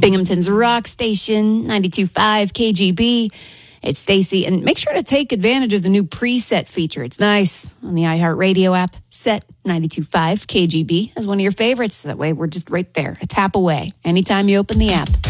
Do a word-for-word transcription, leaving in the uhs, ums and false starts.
Binghamton's rock station, ninety-two point five K G B. It's Stacy, and make sure to take advantage of the new preset feature. It's nice on the iHeartRadio app. Set ninety-two point five K G B as one of your favorites. That way, we're just right there, a tap away, anytime you open the app.